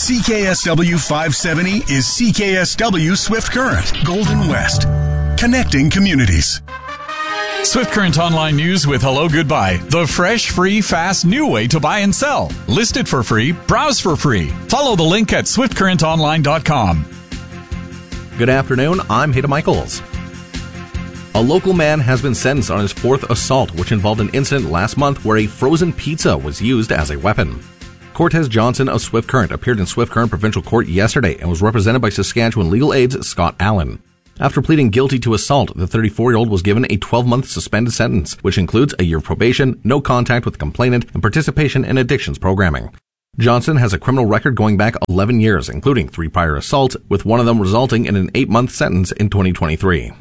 CKSW 570 is CKSW Swift Current, Golden West. Connecting communities. Swift Current Online News with Hello Goodbye. The fresh, free, fast, new way to buy and sell. List it for free. Browse for free. Follow the link at swiftcurrentonline.com. Good afternoon. I'm Hayden Michaels. A local man has been sentenced on his fourth assault, which involved an incident last month where a frozen pizza was used as a weapon. Cortez Johnson of Swift Current appeared in Swift Current Provincial Court yesterday and was represented by Saskatchewan Legal Aid's Scott Allen. After pleading guilty to assault, the 34-year-old was given a 12-month suspended sentence, which includes a year of probation, no contact with the complainant, and participation in addictions programming. Johnson has a criminal record going back 11 years, including 3 prior assaults, with one of them resulting in an 8-month sentence in 2023.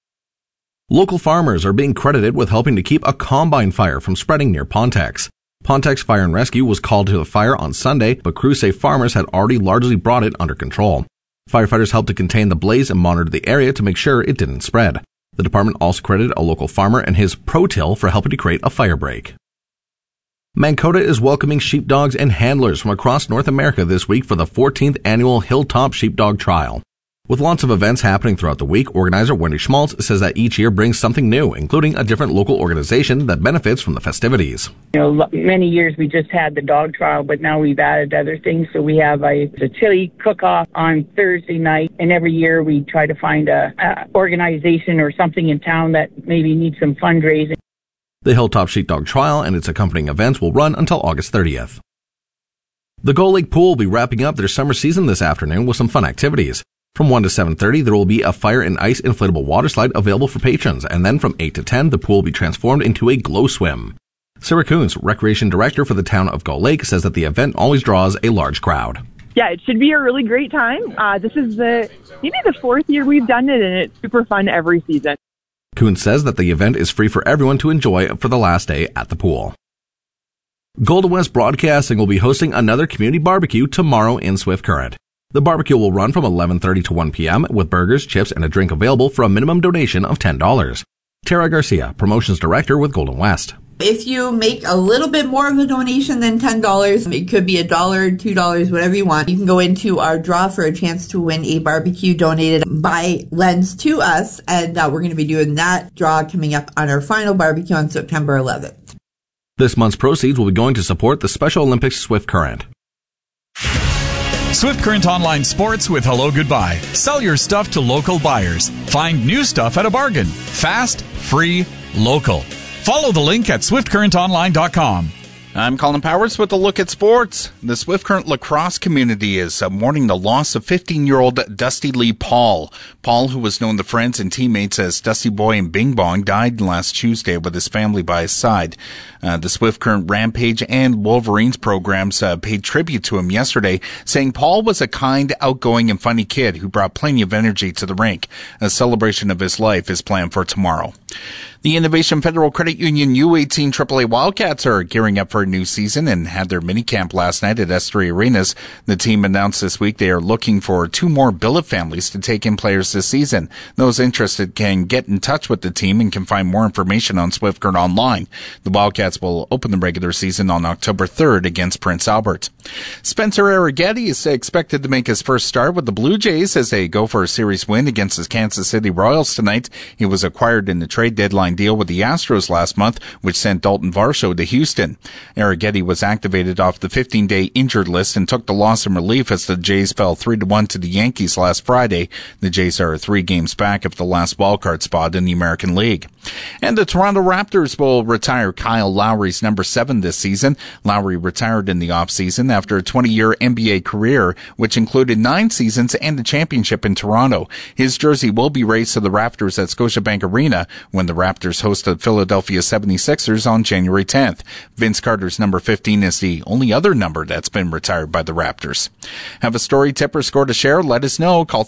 Local farmers are being credited with helping to keep a combine fire from spreading near Pontex. Pontex Fire and Rescue was called to the fire on Sunday, but crews say farmers had already largely brought it under control. Firefighters helped to contain the blaze and monitor the area to make sure it didn't spread. The department also credited a local farmer and his ProTill for helping to create a fire break. Mankota is welcoming sheepdogs and handlers from across North America this week for the 14th annual Hilltop Sheepdog Trial. With lots of events happening throughout the week, organizer Wendy Schmaltz says that each year brings something new, including a different local organization that benefits from the festivities. Many years we just had the dog trial, but now we've added other things. So we have a chili cook-off on Thursday night, and every year we try to find a organization or something in town that maybe needs some fundraising. The Hilltop Sheepdog Trial and its accompanying events will run until August 30th. The Gull Lake Pool will be wrapping up their summer season this afternoon with some fun activities. From 1 to 7:30, there will be a fire and ice inflatable water slide available for patrons, and then from 8 to 10, the pool will be transformed into a glow swim. Sarah Coons, Recreation Director for the town of Gull Lake, says that the event always draws a large crowd. Yeah, it should be a really great time. This is maybe the 4th year we've done it, and it's super fun every season. Coons says that the event is free for everyone to enjoy for the last day at the pool. Golden West Broadcasting will be hosting another community barbecue tomorrow in Swift Current. The barbecue will run from 11:30 to 1 p.m. with burgers, chips, and a drink available for a minimum donation of $10. Tara Garcia, Promotions Director with Golden West. If you make a little bit more of a donation than $10, it could be $1, $2, whatever you want. You can go into our draw for a chance to win a barbecue donated by Lens to us, and we're going to be doing that draw coming up on our final barbecue on September 11th. This month's proceeds will be going to support the Special Olympics Swift Current. Swift Current Online Sports with Hello Goodbye. Sell your stuff to local buyers. Find new stuff at a bargain. Fast, free, local. Follow the link at swiftcurrentonline.com. I'm Colin Powers with a look at sports. The Swift Current lacrosse community is mourning the loss of 15-year-old Dusty Lee Paul. Paul, who was known to friends and teammates as Dusty Boy and Bing Bong, died last Tuesday with his family by his side. The Swift Current Rampage and Wolverines programs paid tribute to him yesterday, saying Paul was a kind, outgoing, and funny kid who brought plenty of energy to the rink. A celebration of his life is planned for tomorrow. The Innovation Federal Credit Union U18 AAA Wildcats are gearing up for a new season and had their minicamp last night at S3 Arenas. The team announced this week they are looking for 2 more billet families to take in players this season. Those interested can get in touch with the team and can find more information on Swift Current Online. The Wildcats will open the regular season on October 3rd against Prince Albert. Spencer Arrighetti is expected to make his first start with the Blue Jays as they go for a series win against the Kansas City Royals tonight. He was acquired in the trade deadline deal with the Astros last month, which sent Dalton Varsho to Houston. Arrighetti was activated off the 15-day injured list and took the loss in relief as the Jays fell 3-1 to the Yankees last Friday. The Jays are 3 games back of the last wildcard spot in the American League. And the Toronto Raptors will retire Kyle Lowry's number 7 this season. Lowry retired in the offseason after a 20-year NBA career, which included 9 seasons and a championship in Toronto. His jersey will be raised to the Raptors at Scotiabank Arena when the Raptors host the Philadelphia 76ers on January 10th. Vince Carter's number 15 is the only other number that's been retired by the Raptors. Have a story, tip, or score to share? Let us know. Call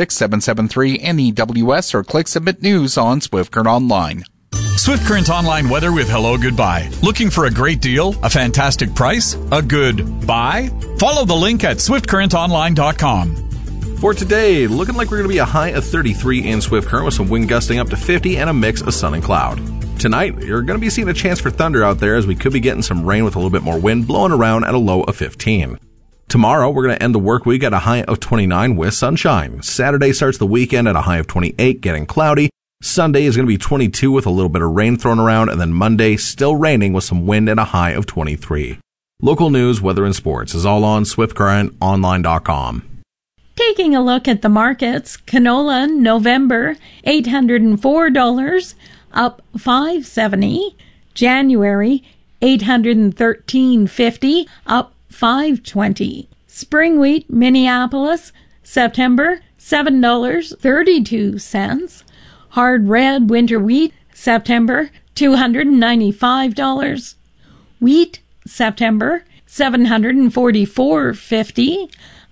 306-773-NEWS or click Submit News on Swift Current Online. Swift Current Online weather with Hello Goodbye. Looking for a great deal? A fantastic price? A good buy? Follow the link at swiftcurrentonline.com. For today, looking like we're going to be a high of 33 in Swift Current with some wind gusting up to 50 and a mix of sun and cloud. Tonight, you're going to be seeing a chance for thunder out there as we could be getting some rain with a little bit more wind blowing around at a low of 15. Tomorrow, we're going to end the work week at a high of 29 with sunshine. Saturday starts the weekend at a high of 28, getting cloudy. Sunday is going to be 22 with a little bit of rain thrown around, and then Monday still raining with some wind and a high of 23. Local news, weather, and sports is all on SwiftCurrentOnline.com. Taking a look at the markets, canola November $804, up $5.70. January $813.50, up $5.20. Spring wheat Minneapolis September $7.32. Hard red winter wheat September $295. Wheat September $744.50,